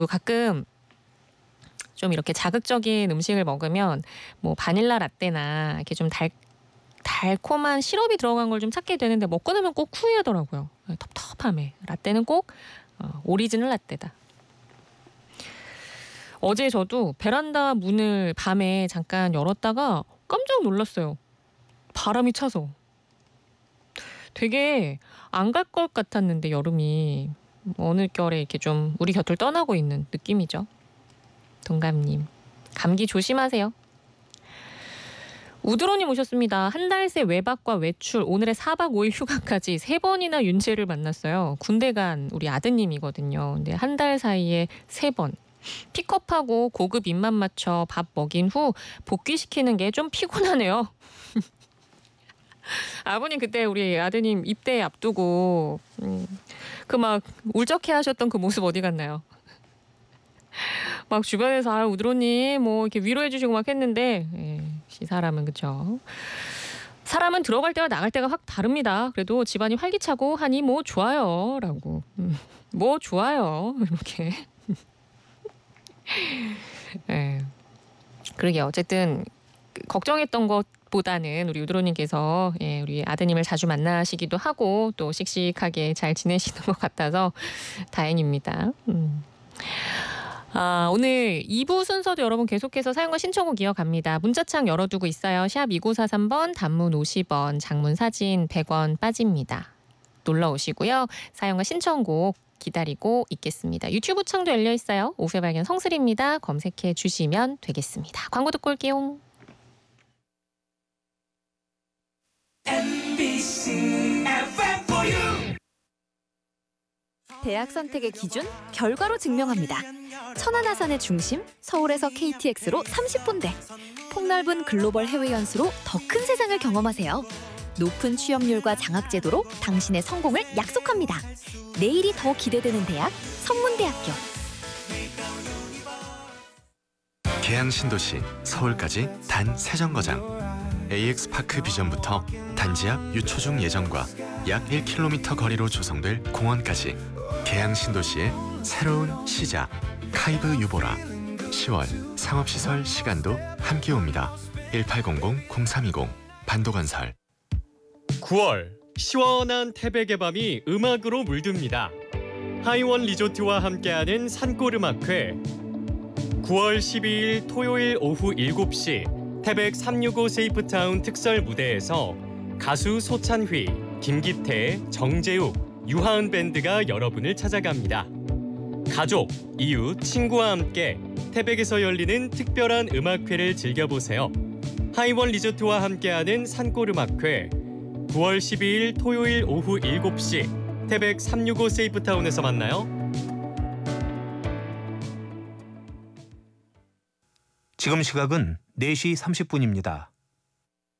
가끔 좀 이렇게 자극적인 음식을 먹으면 뭐 바닐라 라떼나 이렇게 좀 달콤한 시럽이 들어간 걸 좀 찾게 되는데 먹고 나면 꼭 후회하더라고요. 텁텁함에. 라떼는 꼭 오리지널 라떼다. 어제 저도 베란다 문을 밤에 잠깐 열었다가 깜짝 놀랐어요. 바람이 차서. 되게 안 갈 것 같았는데 여름이 어느 결에 이렇게 좀 우리 곁을 떠나고 있는 느낌이죠. 동감님. 감기 조심하세요. 우드로님 오셨습니다. 한 달 새 외박과 외출, 오늘의 4박 5일 휴가까지 3번이나 윤재를 만났어요. 군대 간 우리 아드님이거든요. 근데 한 달 사이에 3번. 픽업하고 고급 입맛 맞춰 밥 먹인 후 복귀시키는 게 좀 피곤하네요. 아버님 그때 우리 아드님 입대 앞두고 그 막 울적해 하셨던 그 모습 어디 갔나요? 막 주변에서 우드로님 뭐 이렇게 위로해 주시고 막 했는데 이 사람은 그쵸. 사람은 들어갈 때와 나갈 때가 확 다릅니다. 그래도 집안이 활기차고 하니 뭐 좋아요 라고. 뭐 좋아요 이렇게. 네. 그러게요. 어쨌든 걱정했던 것보다는 우리 우드로님께서 우리 아드님을 자주 만나시기도 하고 또 씩씩하게 잘 지내시는 것 같아서 다행입니다. 오늘 2부 순서도 여러분 계속해서 사용과 신청곡 이어갑니다. 문자창 열어두고 있어요. 샵 2943번, 단문 50원, 장문 사진 100원 빠집니다. 놀러오시고요. 사용과 신청곡 기다리고 있겠습니다. 유튜브 창도 열려 있어요. 오후의 발견 성슬입니다. 검색해 주시면 되겠습니다. 광고 듣고 올게요. MBC FM for you. 대학 선택의 기준? 결과로 증명합니다. 천안아산의 중심, 서울에서 KTX로 30분대. 폭넓은 글로벌 해외 연수로 더 큰 세상을 경험하세요. 높은 취업률과 장학제도로 당신의 성공을 약속합니다. 내일이 더 기대되는 대학, 성문대학교. 계양신도시 서울까지 단 3정거장. AX파크 비전부터 단지 앞 유초중 예정과 약 1km 거리로 조성될 공원까지 계양신도시의 새로운 시작. 카이브 유보라. 10월 상업시설 시간도 함께 옵니다. 1800-0320 반도건설. 9월 시원한 태백의 밤이 음악으로 물듭니다. 하이원 리조트와 함께하는 산골음악회. 9월 12일 토요일 오후 7시 태백 365 세이프타운 특설 무대에서 가수 소찬휘, 김기태, 정재욱, 유하은 밴드가 여러분을 찾아갑니다. 가족, 이웃, 친구와 함께 태백에서 열리는 특별한 음악회를 즐겨보세요. 하이원 리조트와 함께하는 산골음악회. 9월 12일 토요일 오후 7시 태백 365 세이프타운에서 만나요. 지금 시각은 4시 30분입니다.